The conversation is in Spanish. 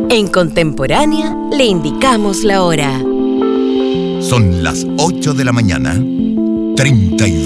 En Contemporánea le indicamos la hora. Son las 8 de la mañana, 32